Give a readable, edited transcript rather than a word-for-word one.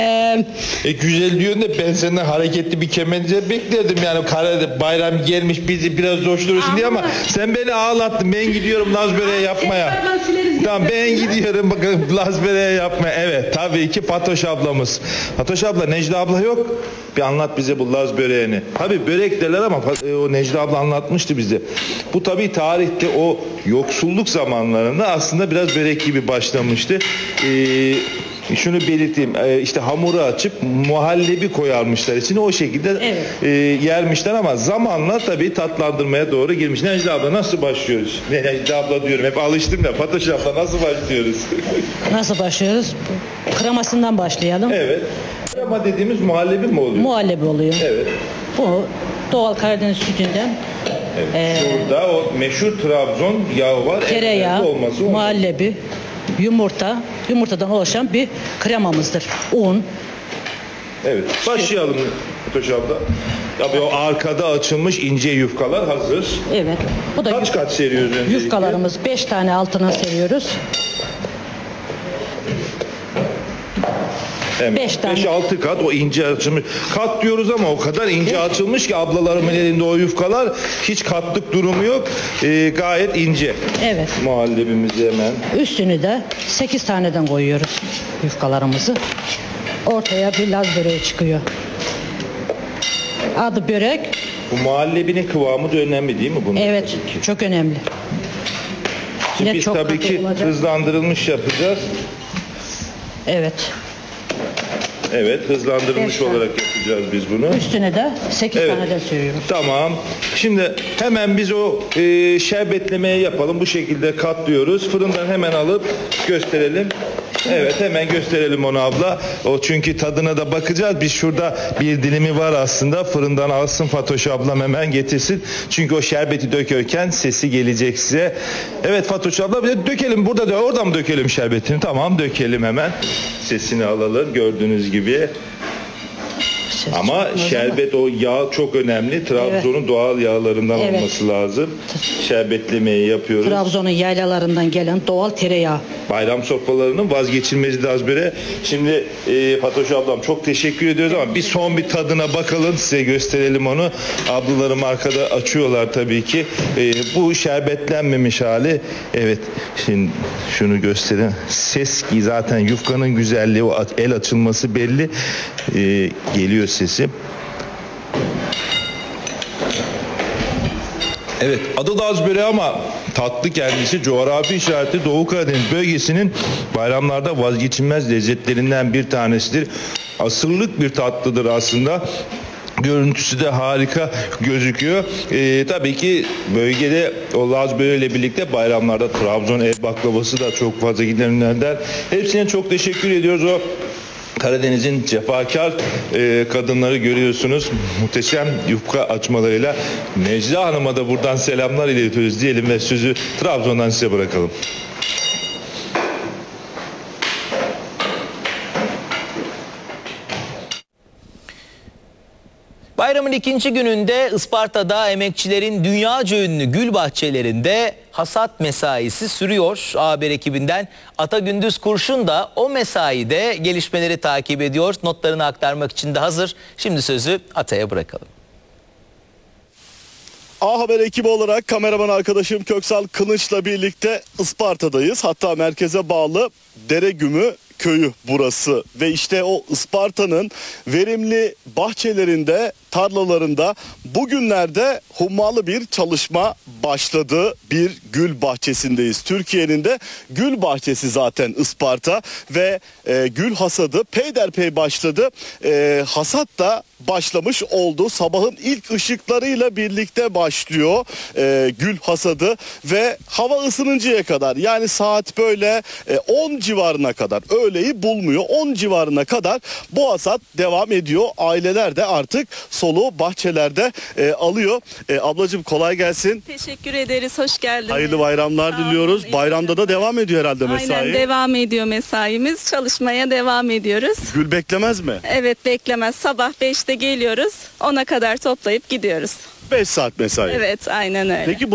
Güzel diyorsun da ben senden hareketli bir kemence beklerdim yani bayram gelmiş bizi biraz coşturursun diye ama sen beni ağlattın. Ben gidiyorum Laz böreği yapmaya. Tamam ben gidiyorum bakalım Laz böreği yapmaya. Evet tabii ki Fatoş ablamız. Fatoş abla Necla abla yok. Bir anlat bize bu Laz böreğini. Tabii börek derler ama o Necla abla anlatmıştı bize. Bu tabii tarihte o yoksulluk zamanlarında aslında biraz börek gibi başlamıştı. Şunu belirteyim, işte hamuru açıp muhallebi koyarmışlar içine o şekilde yermişler ama zamanla tabii tatlandırmaya doğru girmiş. Necla abla nasıl başlıyoruz? Necla abla diyorum hep alıştım da Fatoş abla nasıl başlıyoruz? Nasıl başlıyoruz? Kremasından başlayalım. Evet. Krema dediğimiz muhallebi mi oluyor? Muhallebi oluyor. Evet. Bu doğal Karadeniz sütünden. Evet. Şurada o meşhur Trabzon yağı var. Tereyağı, muhallebi, yumurtadan oluşan bir kremamızdır. Un. Evet. Başlayalım Fatoş abla. Tabii o arkada açılmış ince yufkalar hazır. Evet. Bu da kaç seriyoruz öncelikle? Yufkalarımız 5 tane altına seriyoruz. 5-6 kat o ince açılmış. Kat diyoruz ama o kadar ince açılmış ki ablalarımın elinde o yufkalar hiç katlık durumu yok. Gayet ince. Evet. Muhallebimizi hemen. Üstünü de 8 taneden koyuyoruz yufkalarımızı. Ortaya bir Laz böreği çıkıyor. Adı börek. Bu muhallebinin kıvamı da önemli değil mi bunun? Evet, çok önemli. Şimdi biz tabii ki hızlandırılmış yapacağız. Evet. Evet, hızlandırılmış olarak yapacağız biz bunu. Üstüne de 8 tane de sürüyoruz. Tamam. Şimdi hemen biz o şerbetlemeyi yapalım. Bu şekilde katlıyoruz. Fırından hemen alıp gösterelim. Evet hemen gösterelim onu abla. O çünkü tadına da bakacağız. Biz şurada bir dilimi var aslında. Fırından alsın Fatoş ablam hemen getirsin. Çünkü o şerbeti dökerken sesi gelecek size. Evet Fatoş abla bir de dökelim. Burada da oradan mı dökelim şerbetini? Tamam dökelim hemen. Sesini alalım gördüğünüz gibi. Ama şerbet o yağ çok önemli. Trabzon'un doğal yağlarından olması lazım. Şerbetlemeyi yapıyoruz. Trabzon'un yaylalarından gelen doğal tereyağı. Bayram sofralarının vazgeçilmezi Laz böreği. Şimdi Fatoş ablam çok teşekkür ediyoruz ama bir son bir tadına bakalım size gösterelim onu. Ablalarım arkada açıyorlar tabii ki. Bu şerbetlenmemiş hali. Evet şimdi şunu göstereyim. Ses ki zaten yufkanın güzelliği o el açılması belli. Geliyor sesi. Evet adı Laz böreği ama tatlı kendisi coğrafi işareti Doğu Karadeniz bölgesinin bayramlarda vazgeçilmez lezzetlerinden bir tanesidir. Asırlık bir tatlıdır aslında. Görüntüsü de harika gözüküyor. Tabii ki bölgede o Laz böreğiyle birlikte bayramlarda Trabzon ev baklavası da çok fazla gidenlerden. Hepsine çok teşekkür ediyoruz. O Karadeniz'in cefakar kadınları görüyorsunuz. Muhteşem yufka açmalarıyla. Necla Hanım'a da buradan selamlar iletiyoruz diyelim ve sözü Trabzon'dan size bırakalım. Bayramın ikinci gününde Isparta'da emekçilerin dünyaca ünlü gül bahçelerinde hasat mesaisi sürüyor. Haber ekibinden Ata Gündüz Kurşun da o mesaide gelişmeleri takip ediyor. Notlarını aktarmak için de hazır. Şimdi sözü Ata'ya bırakalım. A Haber ekibi olarak kameraman arkadaşım Köksal Kılıç'la birlikte Isparta'dayız. Hatta merkeze bağlı Deregümü köyü burası ve işte o Isparta'nın verimli bahçelerinde, tarlalarında bugünlerde hummalı bir çalışma başladı. Bir gül bahçesindeyiz. Türkiye'nin de gül bahçesi zaten Isparta ve gül hasadı peyderpey başladı. Hasat da başlamış oldu. Sabahın ilk ışıklarıyla birlikte başlıyor gül hasadı ve hava ısınıncaya kadar yani saat böyle 10 civarına kadar öğleyi bulmuyor. 10 civarına kadar bu hasat devam ediyor. Aileler de artık soluğu bahçelerde alıyor. Ablacığım kolay gelsin. Teşekkür ederiz. Hoş geldiniz. Hayırlı bayramlar diliyoruz. Bayramda da devam ediyor herhalde mesai. Aynen devam ediyor mesaimiz. Çalışmaya devam ediyoruz. Gül beklemez mi? Evet beklemez. Sabah 5'te geliyoruz. 10'a kadar toplayıp gidiyoruz. 5 saat mesai. Evet aynen öyle. Peki